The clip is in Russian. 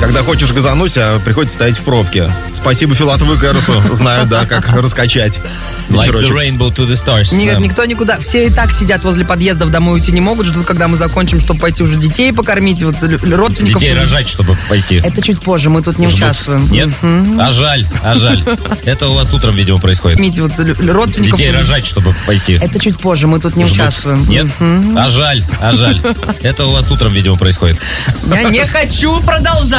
Когда хочешь газануть, а приходится стоять в пробке. Спасибо Филатову и Кэросу. Знаю, да, как раскачать. Like the rainbow to the stars. Никто никуда. Все и так сидят возле подъездов, домой уйти не могут, ждут, когда мы закончим, чтобы пойти уже детей покормить, вот родственников. Детей рожать, чтобы пойти. Это чуть позже, мы тут не участвуем. Нет? А жаль. Это у вас утром, видимо, происходит. Вот родственников. Детей рожать, чтобы пойти. Это чуть позже, мы тут не участвуем. Нет? А жаль. Это у вас утром, видимо, происходит. Я не хочу продолжать.